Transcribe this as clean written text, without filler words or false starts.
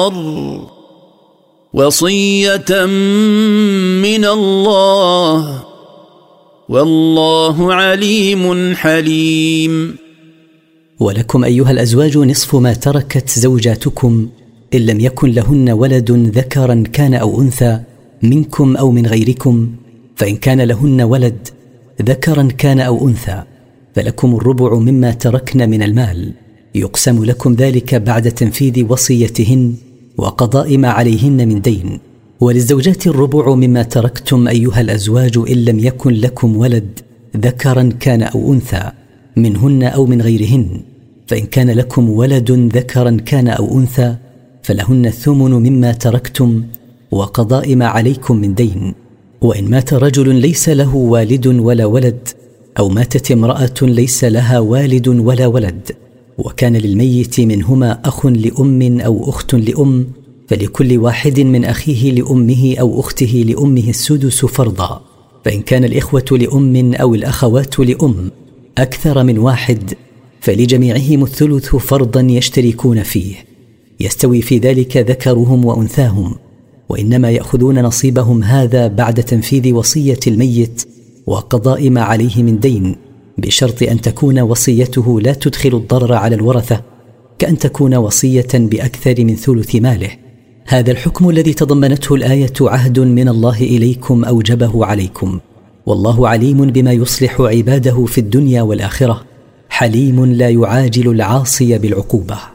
ضار وصية من الله والله عليم حليم. ولكم أيها الأزواج نصف ما تركت زوجاتكم إن لم يكن لهن ولد ذكرا كان أو أنثى منكم أو من غيركم، فإن كان لهن ولد ذكرا كان أو أنثى فلكم الربع مما تركن من المال، يقسم لكم ذلك بعد تنفيذ وصيتهن وقضاء ما عليهن من دين. وللزوجات الربع مما تركتم أيها الأزواج إن لم يكن لكم ولد ذكرا كان أو أنثى منهن أو من غيرهن، فإن كان لكم ولد ذكرا كان أو أنثى فلهن الثمن مما تركتم وقضاء ما عليكم من دين. وإن مات رجل ليس له والد ولا ولد، أو ماتت امرأة ليس لها والد ولا ولد، وكان للميت منهما أخ لأم أو أخت لأم، فلكل واحد من أخيه لأمه أو أخته لأمه السدس فرضا. فإن كان الإخوة لأم أو الأخوات لأم أكثر من واحد فلجميعهم الثلث فرضا يشتركون فيه، يستوي في ذلك ذكرهم وأنثاهم، وإنما يأخذون نصيبهم هذا بعد تنفيذ وصية الميت وقضاء ما عليه من دين، بشرط أن تكون وصيته لا تدخل الضرر على الورثة، كأن تكون وصية بأكثر من ثلث ماله. هذا الحكم الذي تضمنته الآية عهد من الله إليكم أوجبه عليكم، والله عليم بما يصلح عباده في الدنيا والآخرة، حليم لا يعاجل العاصي بالعقوبة.